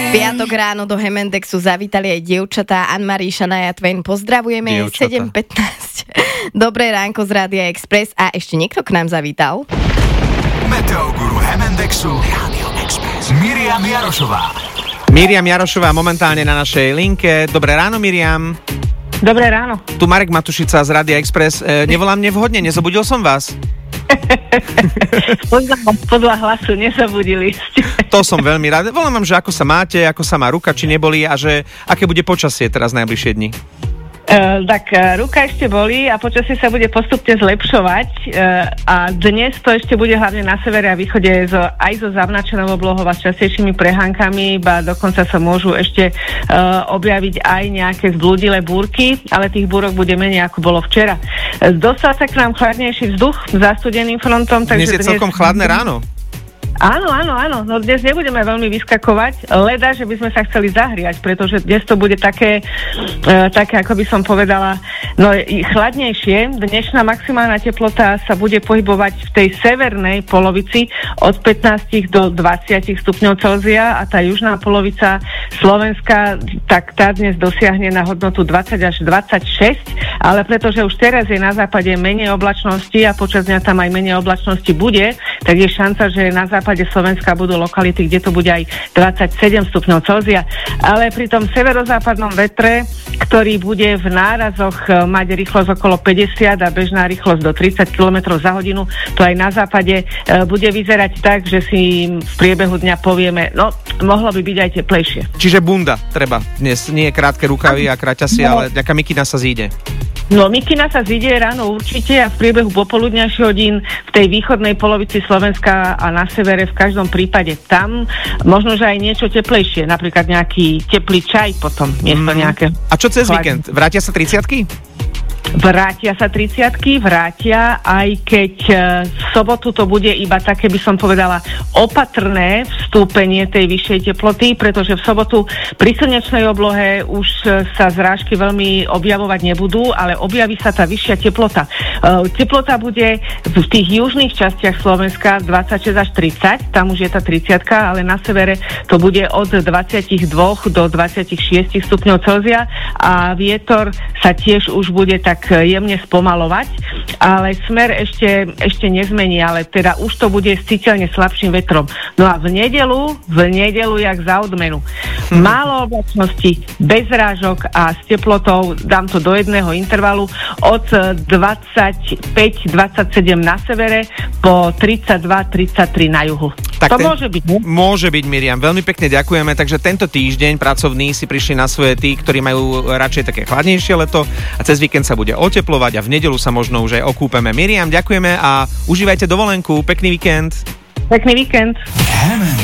Piatok ráno do Hemendexu zavítali aj dievčatá. Anne-Marie, Shania Twain, pozdravujeme. 7:15. Dobré ránko z Rádia Express. A ešte niekto k nám zavítal? Meteoguru Hemendexu Rádio Express Miriam Jarošová. Miriam Jarošová momentálne na našej linke. Dobré ráno, Miriam. Dobré ráno. Tu Marek Matušica z Rádia Express. Nevolám nevhodne, nezobudil som vás? Podľa hlasu nezabudili ste. To som veľmi rád. Volám vám, že ako sa máte, ako sa má ruka, či neboli a že aké bude počasie teraz najbližšie dni. Tak ruka ešte bolí a počasie sa bude postupne zlepšovať a dnes to ešte bude hlavne na severe a východe aj so zavnačenou oblohou a s častejšími prehánkami, ba dokonca sa môžu ešte objaviť aj nejaké zblúdilé búrky, ale tých búrok bude menej ako bolo včera. Dostal sa k nám chladnejší vzduch zastudeným frontom. Takže dnes je celkom chladné ráno. Áno, no dnes nebudeme veľmi vyskakovať, leda, že by sme sa chceli zahriať, pretože dnes to bude také, ako by som povedala, no chladnejšie. Dnešná maximálna teplota sa bude pohybovať v tej severnej polovici od 15 do 20 stupňov Celzia a tá južná polovica Slovenska, tak tá dnes dosiahne na hodnotu 20 až 26, ale pretože už teraz je na západe menej oblačnosti a počas dňa tam aj menej oblačnosti bude, tak je šanca, že na západe Slovenska budú lokality, kde to bude aj 27 stupňov Celzia. Ale pri tom severozápadnom vetre, ktorý bude v nárazoch mať rýchlosť okolo 50 a bežná rýchlosť do 30 km za hodinu, to aj na západe bude vyzerať tak, že si v priebehu dňa povieme, no, mohlo by byť aj teplejšie. Čiže bunda treba dnes, nie krátke rukavy a kraťasy, ale nejaká mikina sa zíde. No, mikina sa zíde ráno určite a v priebehu popoludňajších hodín v tej východnej polovici Slovenska a na severe v každom prípade tam. Možno, že aj niečo teplejšie, napríklad nejaký teplý čaj potom, miesto nejakého. A čo cez víkend? Vrátia sa 30-ky? Vrátia sa 30-ky, aj keď v sobotu to bude iba také, by som povedala, opatrné vstúpenie tej vyššej teploty, pretože v sobotu pri slnečnej oblohe už sa zrážky veľmi objavovať nebudú, ale objaví sa tá vyššia teplota. Teplota bude v tých južných častiach Slovenska 26 až 30, tam už je tá 30-ka, ale na severe to bude od 22 do 26 stupňov Celzia a vietor sa tiež už bude tak jemne spomalovať, ale smer ešte nezmení, ale teda už to bude s citeľne slabším vetrom. No a v nedelu jak za odmenu. Málo oblačnosti, bez rážok a s teplotou, dám to do jedného intervalu, od 25-27 na severe po 32-33 na juhu. Tak to môže byť, ne? Môže byť, Miriam. Veľmi pekne ďakujeme. Takže tento týždeň pracovný si prišli na svoje tí, ktorí majú radšej také chladnejšie leto a cez víkend sa bude oteplovať a v nedeľu sa možno už aj okúpeme. Miriam, ďakujeme a užívajte dovolenku. Pekný víkend. Pekný víkend.